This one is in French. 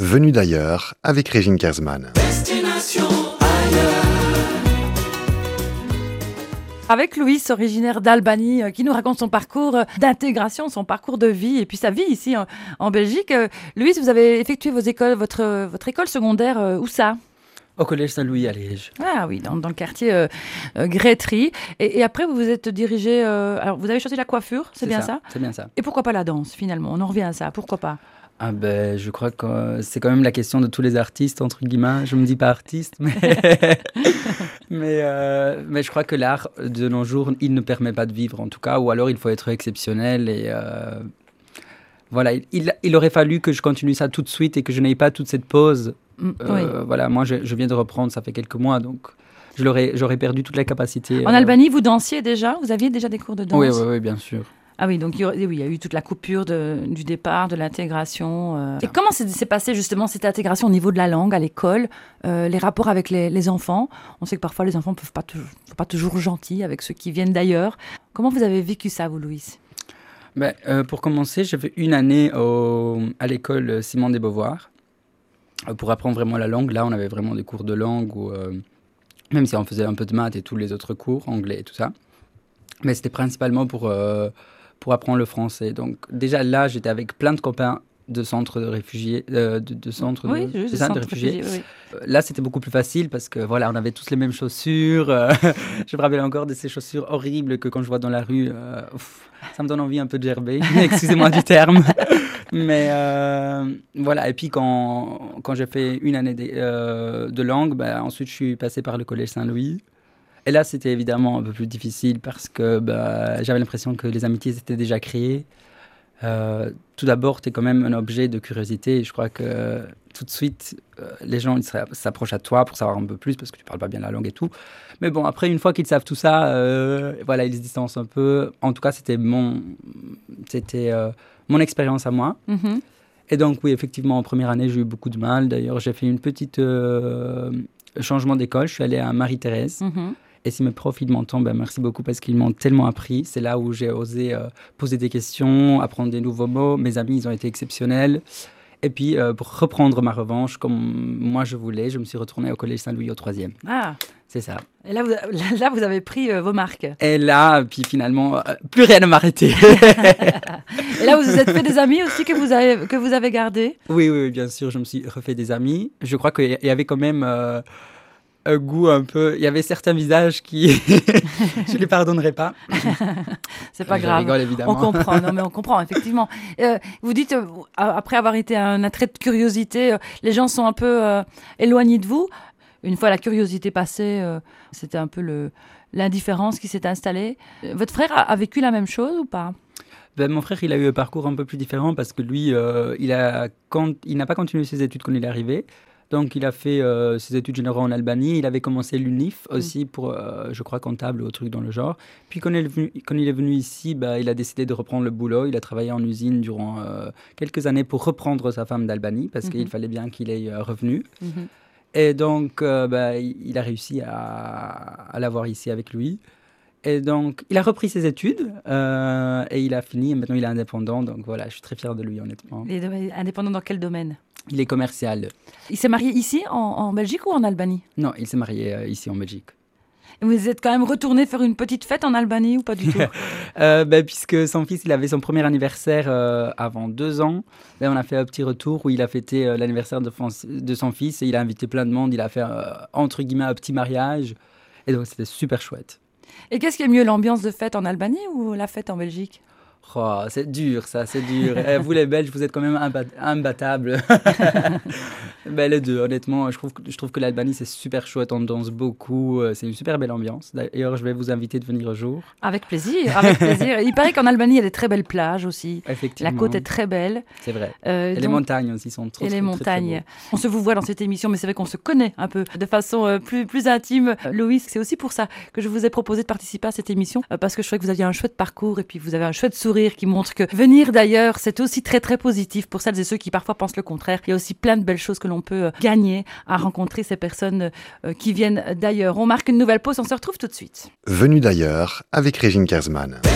Venu d'ailleurs avec Régine Kersman. Destination ailleurs. Avec Louis, originaire d'Albanie, qui nous raconte son parcours d'intégration, son parcours de vie et puis sa vie ici en Belgique. Louis, vous avez effectué votre école secondaire, où ça ? Au collège Saint-Louis à Liège. Ah oui, dans le quartier Grétry. Et après, vous vous êtes dirigé... alors, vous avez choisi la coiffure, c'est bien ça ? C'est bien ça. Et pourquoi pas la danse, finalement ? On en revient à ça, pourquoi pas ? Je crois que c'est quand même la question de tous les artistes, entre guillemets. Je ne me dis pas artiste, mais... mais je crois que l'art, de nos jours, il ne permet pas de vivre, en tout cas. Ou alors, il faut être exceptionnel et... Voilà, il aurait fallu que je continue ça tout de suite et que je n'aie pas toute cette pause. Oui. Voilà, moi, je viens de reprendre, ça fait quelques mois, donc j'aurais perdu toute la capacité. En Albanie, vous dansiez déjà ? Vous aviez déjà des cours de danse ? Oui, bien sûr. Ah oui, donc il y a eu toute la coupure du départ, de l'intégration. Et comment s'est passée justement cette intégration au niveau de la langue à l'école, les rapports avec les enfants ? On sait que parfois les enfants ne sont pas toujours gentils avec ceux qui viennent d'ailleurs. Comment vous avez vécu ça, vous, Louise ? Pour commencer, j'ai fait une année à l'école Simone de Beauvoir pour apprendre vraiment la langue. Là, on avait vraiment des cours de langue, même si on faisait un peu de maths et tous les autres cours, anglais et tout ça. Mais c'était principalement pour apprendre le français. Donc déjà là, j'étais avec plein de copains de centres de réfugiés, de centres oui, de réfugiés. Oui. Là, c'était beaucoup plus facile parce que voilà, on avait tous les mêmes chaussures. Je me rappelle encore de ces chaussures horribles que quand je vois dans la rue, ça me donne envie un peu de gerber. Excusez-moi du terme. Mais voilà. Et puis quand j'ai fait une année de langue, ensuite je suis passé par le collège Saint-Louis. Et là, c'était évidemment un peu plus difficile parce que j'avais l'impression que les amitiés étaient déjà créées. Tout d'abord, tu es quand même un objet de curiosité et je crois que tout de suite, les gens ils s'approchent à toi pour savoir un peu plus parce que tu parles pas bien la langue et tout. Mais bon, après, une fois qu'ils savent tout ça, voilà, ils se distancent un peu. En tout cas, c'était mon expérience à moi. Mm-hmm. Et donc, oui, effectivement, en première année, j'ai eu beaucoup de mal. D'ailleurs, j'ai fait une petite changement d'école. Je suis allé à Marie-Thérèse. Mm-hmm. Et si mes profs, ils m'entendent, merci beaucoup parce qu'ils m'ont tellement appris. C'est là où j'ai osé poser des questions, apprendre des nouveaux mots. Mes amis, ils ont été exceptionnels. Et puis, pour reprendre ma revanche, comme moi je voulais, je me suis retourné au collège Saint-Louis au 3e. Ah, c'est ça. Et là, vous avez pris vos marques. Et là, puis finalement, plus rien ne m'arrêtait. Et là, vous vous êtes fait des amis aussi que vous avez gardés ? Oui, bien sûr, je me suis refait des amis. Je crois qu'il y avait quand même... un goût un peu... Il y avait certains visages qui... je ne les pardonnerai pas. C'est pas grave. Je rigole, évidemment. On comprend, non, mais on comprend, effectivement. Vous dites, après avoir été un attrait de curiosité, les gens sont un peu éloignés de vous. Une fois la curiosité passée, c'était un peu l'indifférence qui s'est installée. Votre frère a vécu la même chose ou pas ? Mon frère, il a eu un parcours un peu plus différent parce que lui, il n'a pas continué ses études quand il est arrivé. Donc, il a fait ses études générales en Albanie. Il avait commencé l'UNIF aussi pour, je crois, comptable ou truc dans le genre. Puis, quand il est venu ici, il a décidé de reprendre le boulot. Il a travaillé en usine durant quelques années pour reprendre sa femme d'Albanie parce qu'il fallait bien qu'il ait revenu. Mm-hmm. Et donc, il a réussi à l'avoir ici avec lui. Et donc, il a repris ses études et il a fini. Et maintenant, il est indépendant. Donc, voilà, je suis très fier de lui, honnêtement. Il est indépendant dans quel domaine ? Il est commercial. Il s'est marié ici, en Belgique ou en Albanie ? Non, il s'est marié ici, en Belgique. Et vous êtes quand même retourné faire une petite fête en Albanie ou pas du tout ? Puisque son fils, il avait son premier anniversaire avant 2 ans. On a fait un petit retour où il a fêté l'anniversaire de son fils et il a invité plein de monde. Il a fait, entre guillemets, un petit mariage. Et donc, c'était super chouette. Et qu'est-ce qui est mieux, l'ambiance de fête en Albanie ou la fête en Belgique ? Oh, c'est dur, ça, c'est dur. Vous, les Belges, vous êtes quand même imbattables. Les deux, honnêtement, je trouve que l'Albanie, c'est super chouette. On danse beaucoup. C'est une super belle ambiance. D'ailleurs, je vais vous inviter de venir un jour. Avec plaisir, avec plaisir. Il paraît qu'en Albanie, il y a des très belles plages aussi. Effectivement. La côte est très belle. C'est vrai. Et les montagnes aussi sont trop, et les très, montagnes. Très, très on se vous voit dans cette émission, mais c'est vrai qu'on se connaît un peu de façon plus intime. Loïs, c'est aussi pour ça que je vous ai proposé de participer à cette émission, parce que je trouvais que vous aviez un chouette parcours et puis vous avez un chouette sourire qui montre que venir d'ailleurs, c'est aussi très très positif pour celles et ceux qui parfois pensent le contraire. Il y a aussi plein de belles choses que l'on peut gagner à rencontrer ces personnes qui viennent d'ailleurs. On marque une nouvelle pause, on se retrouve tout de suite. Venu d'ailleurs avec Régine Kersman.